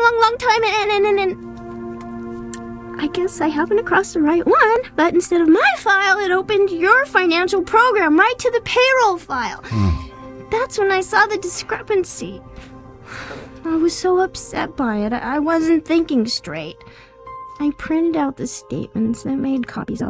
long time, and I guess I happened across the right one, but instead of my file, it opened your financial program right to the payroll file. That's when I saw the discrepancy. I was so upset by it. I wasn't thinking straight. I printed out the statements and made copies of